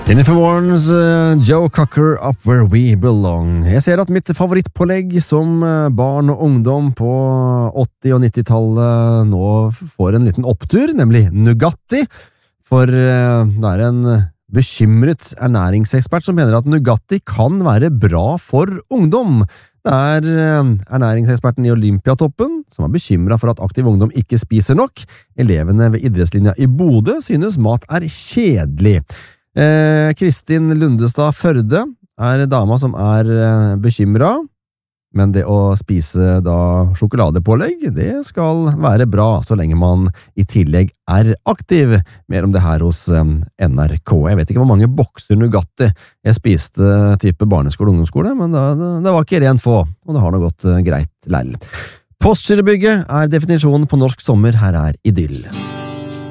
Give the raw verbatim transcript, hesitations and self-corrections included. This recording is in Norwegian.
Jennifer Warnes, uh, Joe Cocker, Up Where We Belong. Jeg ser at mitt favorittpålegg som uh, barn og ungdom på åtti- og nittitallet nå får en liten opptur, nemlig Nugatti. For uh, det er en bekymret ernæringsekspert som mener at Nugatti kan være bra for ungdom. Det er uh, ernæringseksperten i Olympiatoppen som er bekymret for at aktiv ungdom ikke spiser nok. Elevene ved idrettslinja i Bodø synes mat er kjedelig. Eh, Kristin Lundestad Førde er dama som er eh, bekymret, men det å spise da sjokoladepålegg, det skal være bra så lenge man i tillegg er aktiv. Mer om det her hos eh, N R K. Jeg vet ikke hvor mange bokser Nugatti jeg spiste type barneskole og ungdomsskole, men da, det, det var ikke rent få, og det har nå gått eh, greit lell. Postgirobygget er definisjonen på norsk sommer. Her er idyll.